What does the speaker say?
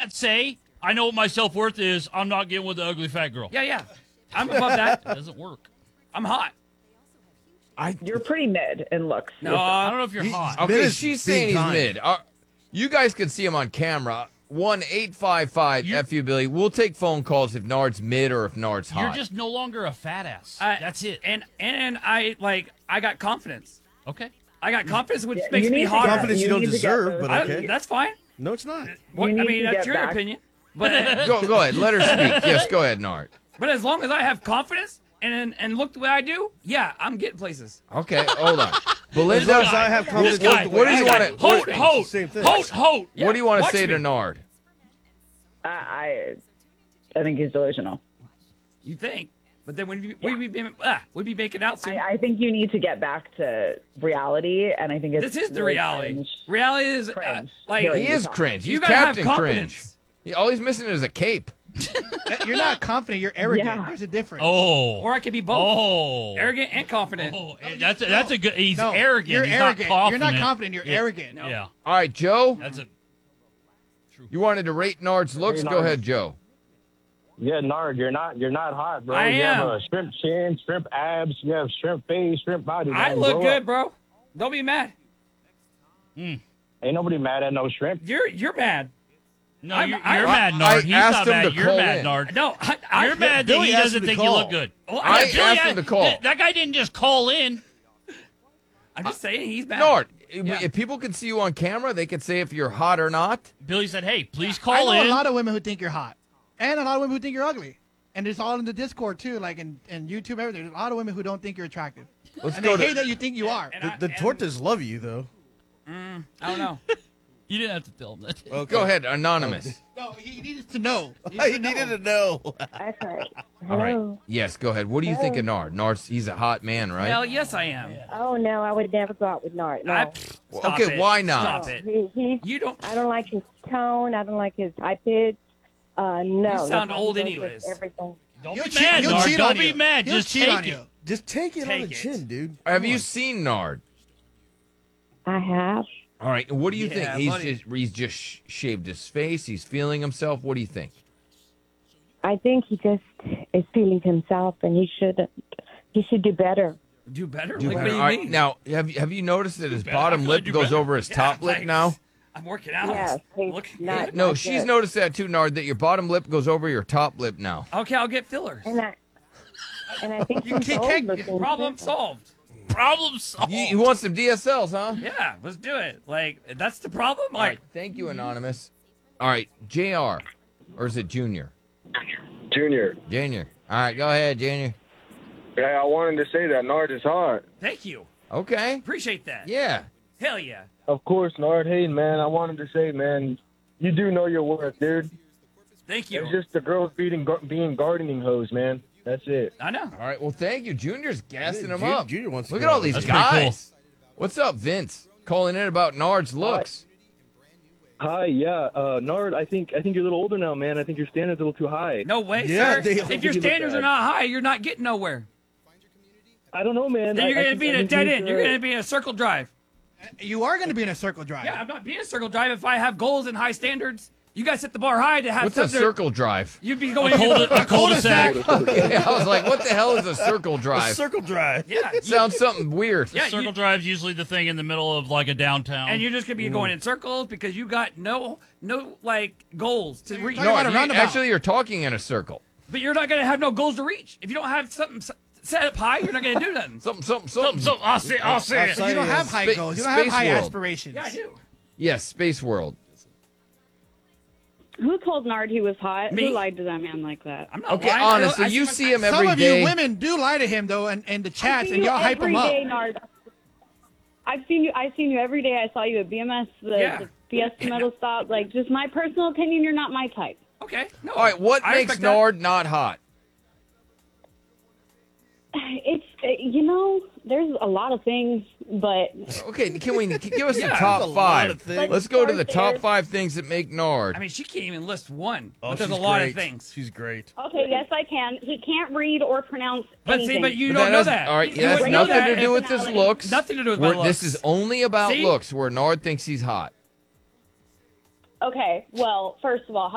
can't say I know what my self-worth is. I'm not getting with the ugly fat girl. Yeah. I'm above that. That doesn't work. I'm hot. You're pretty mid in looks. No, I don't know if you're hot. Okay, is she's being saying he's kind. mid. You guys can see him on camera. 1-855-FU Billy. We'll take phone calls if Nard's mid or if Nard's hot. You're just no longer a fat ass. That's it. And I got confidence. Okay. I got confidence, which You makes me need to hotter. Confidence you don't need to get deserve, those- but okay. That's fine. No, it's not. What, I need mean, to that's get your back- opinion. But Go ahead. Let her speak. Yes, go ahead, Nard. but as long as I have confidence and look the way I do, yeah, I'm getting places. Okay, hold on. As long Belinda, as I have confidence. guy- what do you want to Hote. Same thing. Hote. what do you want to Watch say me. to Nard? I think he's delusional. You think? But then we'd be making out soon. I think you need to get back to reality, and I think it's This is the really reality. cringe. Reality is Cringe. like Really. He is cringe. you He's gotta have Captain confidence. Cringe. All he's missing is a cape. You're not confident. You're arrogant. Yeah. There's a difference. Oh. Or I could be both. Oh. Arrogant and confident. Oh, that's a good. He's No, arrogant. You're He's arrogant. Not You're not confident. You're arrogant. Yeah. All right, Joe, That's a. you wanted to rate Nard's looks? Go ahead, Joe. Yeah, Nard, you're not hot, bro. I you have am. a shrimp chin, shrimp abs, you have shrimp face, shrimp body. I man. look Grow good, up. bro. Don't be mad. Ain't nobody mad at no shrimp. You're mad. No, you're I- mad, Nard. He's asked not him mad. to You're call mad, in. Nard. No, You're mad that Billy he asked doesn't him to think you call. look good. Well, I Billy, asked him to call. That guy didn't just call in. I'm just saying he's mad. Nard, Yeah. if people can see you on camera, they can say if you're hot or not. Billy said, "Hey, please I call know in." a lot of women who think you're hot, and a lot of women who think you're ugly. And it's all in the Discord too, like in YouTube, everything. There's a lot of women who don't think you're attractive, Let's and go they hate to. that you think you are. The tortas love you, though. I don't know. You didn't have to tell him that. Okay. Go ahead, anonymous. No, he needed to know. He needed to know. That's right. All right. Hello. Yes, go ahead. What do you think of Nard? Nard's he's a hot man, right? Well, yes, I am. Oh no, I would never go out with Nard. No. Stop Okay, it. why not? Stop it. He, You don't. I don't like his tone. I don't like his high pitch. No. You sound that's old how he anyways. does Everything. Don't He'll be cheat- mad, he'll Nard. cheat Don't on be you. mad. He'll Just cheat take on it. you. Just take it on Take the it. chin, dude. Have you seen Nard? I have. All right. What do you Yeah, think? buddy. He's just shaved his face. He's feeling himself. What do you think? I think he just is feeling himself, and he should do better. Do better. Do Like, better. what do you All right, mean? now, have you noticed that his better. I bottom feel like lip do goes better. over his top lip thanks. now? I'm working out. Yes, he's Looking not- good. No, Not she's good. noticed that too, Nard, that your bottom lip goes over your top lip now. Okay, I'll get fillers. And I think You he's can't- old can't- looking. Problem solved. Problem solved. You want some DSLs, huh? Yeah, let's do it. Like, that's the problem. All right. Like, Thank you, Anonymous. All right. JR. Or is it Junior? Junior, Junior. All right. Go ahead, Junior. yeah, I wanted to say that Nard is hot. thank you. Okay. Appreciate that. Yeah. Hell yeah. Of course, Nard. Hey, man, I wanted to say, man, you do know your worth, dude. Thank you. It's just the girls being gardening hoes, man. That's it. I know. All right. Well, thank you. Junior's gassing him Junior- up. Junior wants to Look go at all out. these That's pretty guys. What's up, Vince? Calling in about Nard's looks. Hi, yeah, Nard. I think you're a little older now, man. I think your standards a little too high. No way, Yeah, sir. they- If your you look standards are bad. not high, you're not getting nowhere. I don't know, man. Then you're I going to think- be in I a think dead he's, end. You're going to be in a circle drive. You are going to be in a circle drive. Yeah, I'm not being a circle drive if I have goals and high standards. You guys set the bar high to have What's a something. circle drive? You'd be going A cul-de-sac. Okay, I was like, what the hell is a circle drive? Circle drive. Yeah. Sounds something weird. Yeah, Circle drive's usually the thing in the middle of like a downtown. And you're just gonna be going in circles because you got no like goals to reach. talking about a roundabout. Actually, you're talking in a circle. But you're not gonna have no goals to reach if you don't have something set up high. You're not gonna do nothing. Something. So I'll say it. You don't have high Spa- goals. You don't have Space high World. aspirations. Yeah, I do. Yes, Space World. Who told Nard he was hot? Me? Who lied to that man like that? I'm not Okay, lying. honestly, I you my- see him Some every of day. you women do lie to him though, and the I chats, see and you y'all hype him every up. day, Nard. I've seen you every day. I saw you at BMS, Yeah. the Fiesta Metal Stop. Like, just my personal opinion, you're not my type. Okay. No. All right, what I makes respect that. Nard not hot? It's there's a lot of things, but Okay, can we give us the Yeah, top there's a lot five? of things. Let's go to the Let's top start 5 things that make Nard. I mean, she can't even list one. Oh, but there's a she's lot great. of things. She's great. okay, yes, I can. He can't read or pronounce But anything. see, but you But don't know doesn't- that. All right, You yeah, that's wouldn't know nothing that to do if- with his looks. Nothing to do with my We're- This looks. is only about See? looks where Nard thinks he's hot. Okay, well, first of all,